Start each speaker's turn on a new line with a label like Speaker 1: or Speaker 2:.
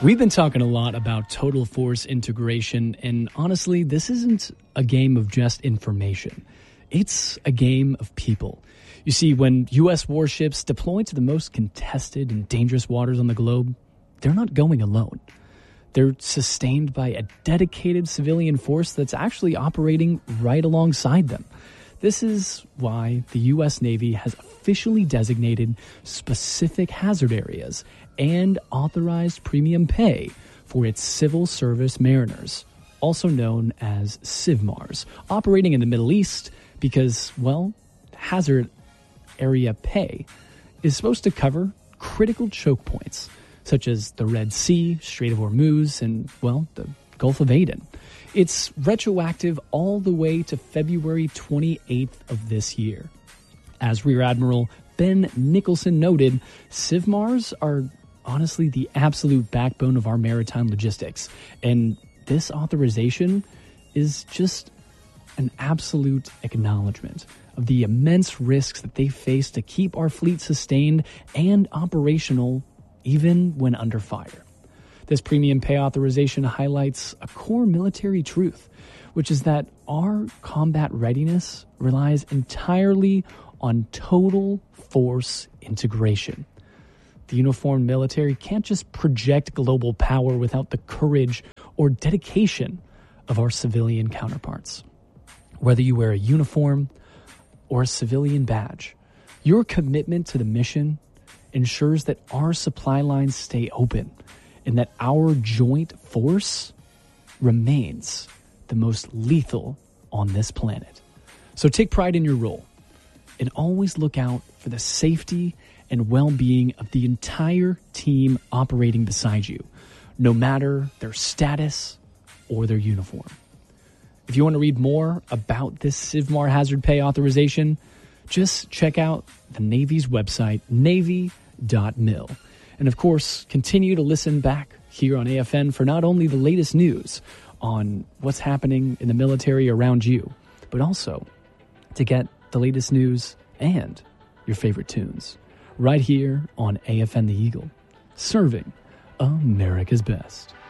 Speaker 1: We've been talking a lot about total force integration, and honestly, this isn't a game of just information. It's a game of people. You see, when U.S. warships deploy to the most contested and dangerous waters on the globe, they're not going alone. They're sustained by a dedicated civilian force that's actually operating right alongside them. This is why the U.S. Navy has officially designated specific hazard areas and authorized premium pay for its civil service mariners, also known as CIVMARS, operating in the Middle East because, well, hazard area pay is supposed to cover critical choke points, such as the Red Sea, Strait of Hormuz, and, well, the Gulf of Aden. It's retroactive all the way to February 28th of this year. As Rear Admiral Ben Nicholson noted, CIVMARS are honestly the absolute backbone of our maritime logistics, and this authorization is just an absolute acknowledgement of the immense risks that they face to keep our fleet sustained and operational even when under fire. This premium pay authorization highlights a core military truth, which is that our combat readiness relies entirely on total force integration. The uniformed military can't just project global power without the courage or dedication of our civilian counterparts. Whether you wear a uniform or a civilian badge, your commitment to the mission ensures that our supply lines stay open and that our joint force remains the most lethal on this planet. So take pride in your role and always look out for the safety and well-being of the entire team operating beside you, no matter their status or their uniform. If you want to read more about this CIVMAR hazard pay authorization, just check out the Navy's website, navy.mil. And of course, continue to listen back here on AFN for not only the latest news on what's happening in the military around you, but also to get the latest news and your favorite tunes right here on AFN The Eagle, serving America's best.